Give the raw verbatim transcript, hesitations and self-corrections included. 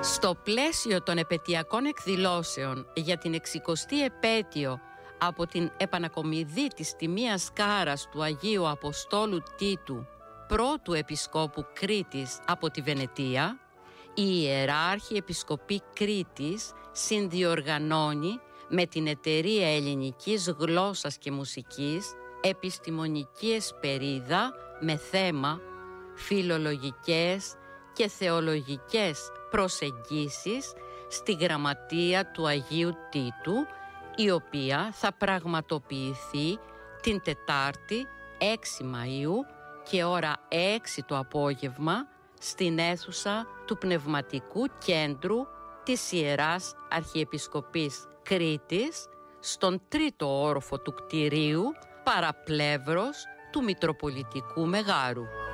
Στο πλαίσιο των επετειακών εκδηλώσεων για την εξηκοστή επέτειο από την επανακομιδή της τιμίας Κάρας του Αγίου Αποστόλου Τίτου, πρώτου Επισκόπου Κρήτης από τη Βενετία, η Ιεράρχη Επισκοπή Κρήτης συνδιοργανώνει με την Εταιρεία Ελληνικής Γλώσσας και Μουσικής επιστημονική εσπερίδα με θέμα φιλολογικές και θεολογικές προσεγγίσεις στη γραμματεία του Αγίου Τίτου, η οποία θα πραγματοποιηθεί την Τετάρτη έξι Μαΐου και ώρα έξι το απόγευμα στην αίθουσα του Πνευματικού Κέντρου της Ιεράς Αρχιεπισκοπής Κρήτης, στον τρίτο όροφο του κτηρίου, παραπλεύρος του Μητροπολιτικού Μεγάρου.